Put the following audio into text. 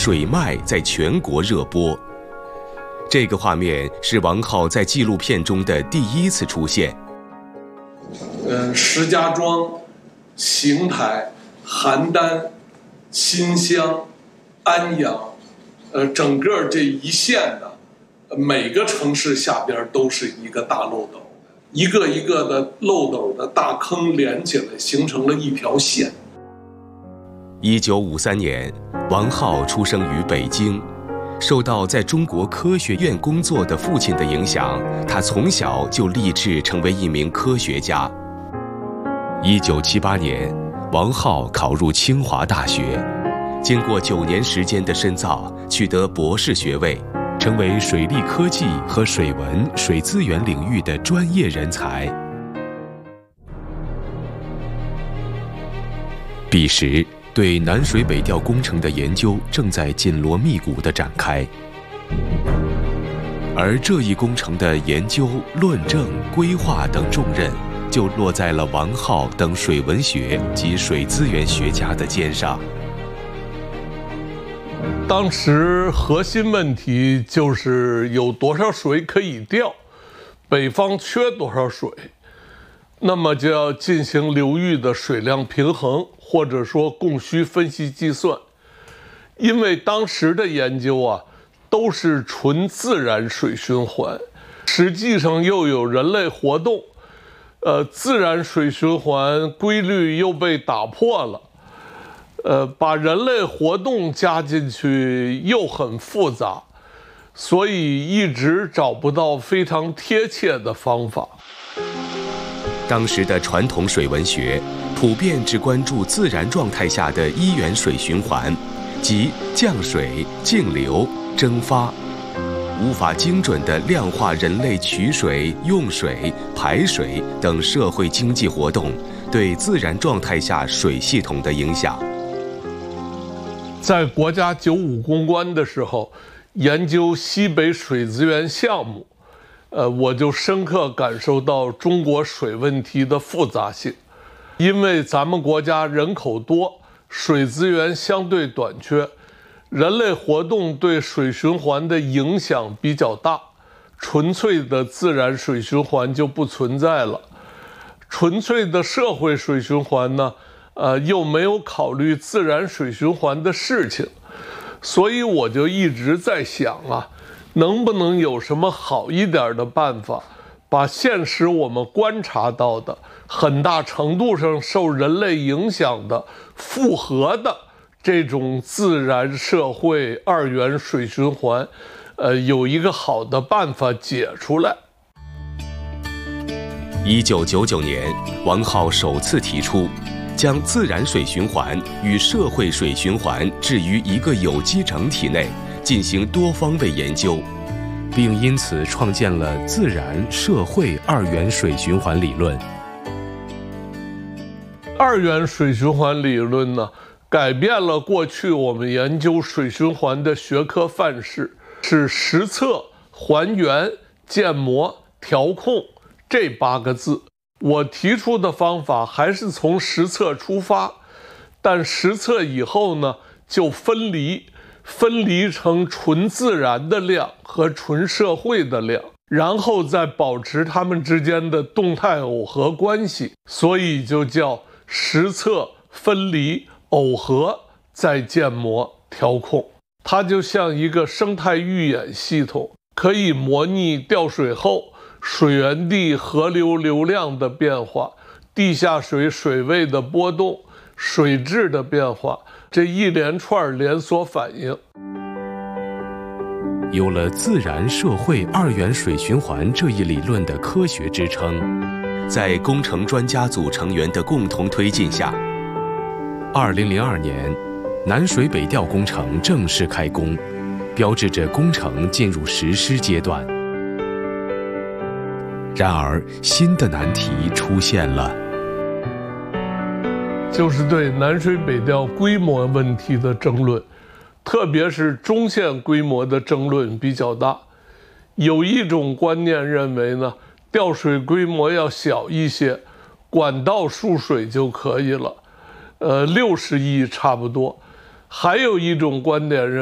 水脉在全国热播。这个画面是王浩在纪录片中的第一次出现。 石家庄、邢台、邯郸、新乡、安阳，整个这一线的每个城市下边都是一个大漏斗，一个一个的漏斗的大坑连起来，形成了一条线。 1953年，王浩出生于北京。受到在中国科学院工作的父亲的影响，他从小就立志成为一名科学家。1978年，王浩考入清华大学，经过9年时间的深造，取得博士学位，成为水利科技和水文、水资源领域的专业人才。彼时，对南水北调工程的研究正在紧锣密鼓地展开，而这一工程的研究、论证、规划等重任，就落在了王浩等水文学及水资源学家的肩上。 当时核心问题就是有多少水可以调，北方缺多少水，那么就要进行流域的水量平衡，或者说供需分析计算。因为当时的研究都是纯自然水循环，实际上又有人类活动，自然水循环规律又被打破了，把人类活动加进去又很复杂，所以一直找不到非常贴切的方法。 当时的传统水文学普遍只关注自然状态下的一元水循环，即降水、径流、蒸发，无法精准地量化人类取水、用水、排水等社会经济活动对自然状态下水系统的影响。 在国家95攻关的时候，研究西北水资源项目，我就深刻感受到中国水问题的复杂性。因为咱们国家人口多，水资源相对短缺，人类活动对水循环的影响比较大，纯粹的自然水循环就不存在了。纯粹的社会水循环呢，又没有考虑自然水循环的事情，所以我就一直在想能不能有什么好一点的办法，把现实我们观察到的很大程度上受人类影响的复合的这种自然社会二元水循环，有一个好的办法解出来。 1999年，王浩首次提出将自然水循环与社会水循环置于一个有机整体内，进行多方位研究，并因此创建了自然社会二元水循环理论。 二元水循环理论呢，改变了过去我们研究水循环的学科范式，是实测、还原、建模、调控这8个字。我提出的方法还是从实测出发，但实测以后呢，就分离成纯自然的量和纯社会的量，然后再保持它们之间的动态耦合关系，所以就叫实测、分离、耦合再建模调控。它就像一个生态预演系统，可以模拟调水后水源地河流流量的变化，地下水水位的波动，水质的变化，这一连串连锁反应。 有了自然社会二元水循环这一理论的科学支撑，在工程专家组成员的共同推进下，2002年，南水北调工程正式开工，标志着工程进入实施阶段。然而，新的难题出现了， 就是对南水北调规模问题的争论，特别是中线规模的争论比较大。有一种观念认为呢，调水规模要小一些，管道输水就可以了，60亿差不多。还有一种观点认为